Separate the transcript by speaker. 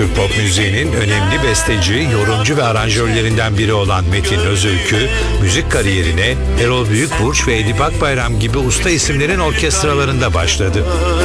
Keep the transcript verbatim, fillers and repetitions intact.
Speaker 1: Türk pop müziğinin önemli besteci, yorumcu ve aranjörlerinden biri olan Metin Özülkü, müzik kariyerine Erol Büyükburç ve Edip Akbayram gibi usta isimlerin orkestralarında başladı.